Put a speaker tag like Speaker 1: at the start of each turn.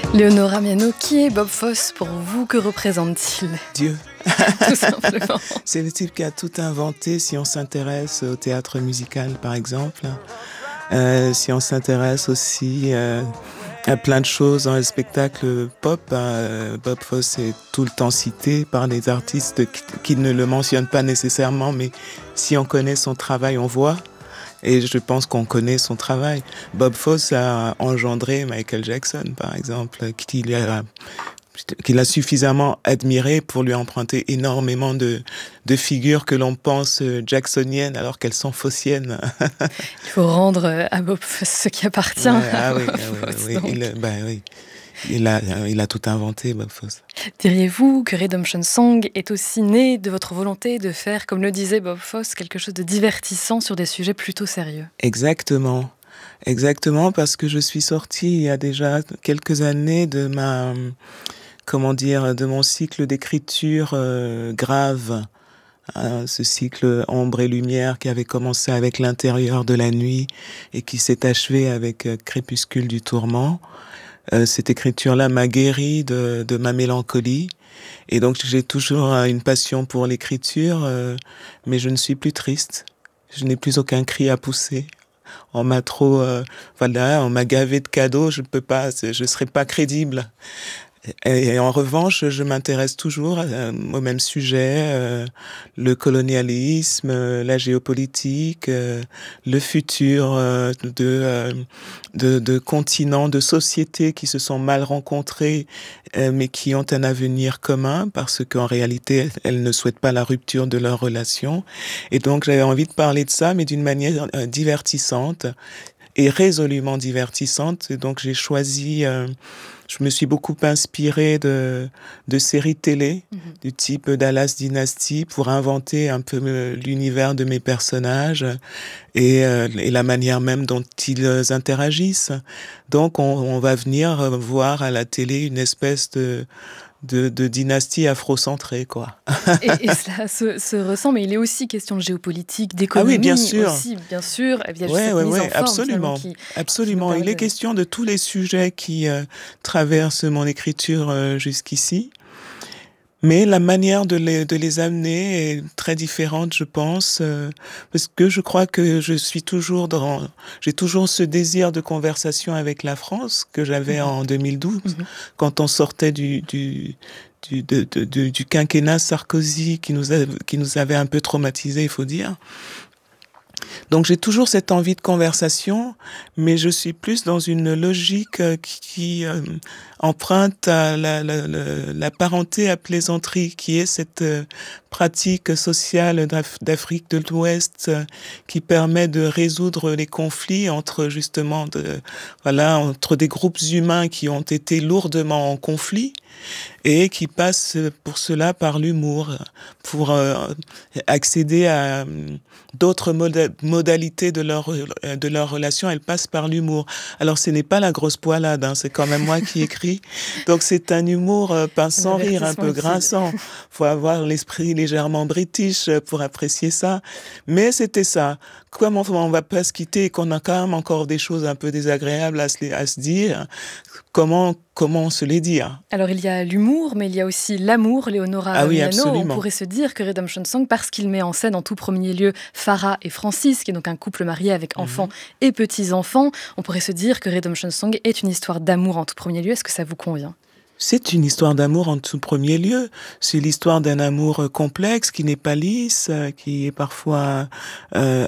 Speaker 1: Léonora Miano, qui est Bob Fosse pour vous? Que représente-t-il?
Speaker 2: Dieu.
Speaker 1: Tout simplement.
Speaker 2: C'est le type qui a tout inventé, si on s'intéresse au théâtre musical, par exemple. Si on s'intéresse aussi à plein de choses dans le spectacle pop, Bob Fosse est tout le temps cité par les artistes qui ne le mentionnent pas nécessairement, mais si on connaît son travail, on voit. Et je pense qu'on connaît son travail. Bob Fosse a engendré Michael Jackson, par exemple, qu'il a suffisamment admiré pour lui emprunter énormément de figures que l'on pense jacksoniennes alors qu'elles sont fossiennes.
Speaker 1: Il faut rendre à Bob Fosse ce qui appartient à Bob Fosse.
Speaker 2: Il a tout inventé, Bob Fosse.
Speaker 1: Diriez-vous que Redemption Song est aussi né de votre volonté de faire, comme le disait Bob Fosse, quelque chose de divertissant sur des sujets plutôt sérieux?
Speaker 2: Exactement, parce que je suis sortie il y a déjà quelques années de mon cycle d'écriture grave. Ce cycle ombre et lumière qui avait commencé avec L'intérieur de la nuit et qui s'est achevé avec Crépuscule du tourment. Cette écriture-là m'a guéri de ma mélancolie. Et donc, j'ai toujours une passion pour l'écriture, mais je ne suis plus triste. Je n'ai plus aucun cri à pousser. On m'a on m'a gavé de cadeaux, je serai pas crédible. Et en revanche, je m'intéresse toujours au même sujet, le colonialisme, la géopolitique, le futur de continents, de sociétés qui se sont mal rencontrées, mais qui ont un avenir commun parce qu'en réalité, elles ne souhaitent pas la rupture de leur relation. Et donc, j'avais envie de parler de ça, mais d'une manière divertissante et résolument divertissante. Et donc, j'ai choisi... Je me suis beaucoup inspirée de séries télé, du type Dallas Dynasty, pour inventer un peu l'univers de mes personnages et la manière même dont ils interagissent. Donc, on va venir voir à la télé une espèce de dynastie afrocentrée, quoi.
Speaker 1: Et cela se ressent, mais il est aussi question de géopolitique, d'économie.
Speaker 2: Ah oui, bien sûr.
Speaker 1: Aussi, bien sûr. Et bien,
Speaker 2: Oui, absolument. Il est question de tous les sujets qui traversent mon écriture jusqu'ici. Mais la manière de les amener est très différente, je pense, parce que je crois que j'ai toujours ce désir de conversation avec la France que j'avais en 2012, quand on sortait du quinquennat Sarkozy qui nous avait un peu traumatisés, il faut dire. Donc j'ai toujours cette envie de conversation, mais je suis plus dans une logique qui emprunte à la parenté à plaisanterie, qui est cette pratique sociale d'Afrique de l'Ouest qui permet de résoudre les conflits entre des groupes humains qui ont été lourdement en conflit et qui passent pour cela par l'humour, pour accéder à d'autres modalités de leur relation. Elles passent par l'humour. Alors ce n'est pas la grosse poilade, c'est quand même moi qui écris. Donc c'est un humour pince sans rire, un peu grinçant. Faut avoir l'esprit légèrement british pour apprécier ça. Mais c'était ça. Comment on va pas se quitter et qu'on a quand même encore des choses un peu désagréables à se dire, comment se les dire?
Speaker 1: Alors il y a l'humour, mais il y a aussi l'amour, Léonora Miano.
Speaker 2: Absolument.
Speaker 1: On pourrait se dire que Redemption Song, parce qu'il met en scène en tout premier lieu Farah et Francis, qui est donc un couple marié avec enfants et petits-enfants, on pourrait se dire que Redemption Song est une histoire d'amour en tout premier lieu. Est-ce que ça vous convient?
Speaker 2: C'est une histoire d'amour en tout premier lieu. C'est l'histoire d'un amour complexe qui n'est pas lisse, qui est parfois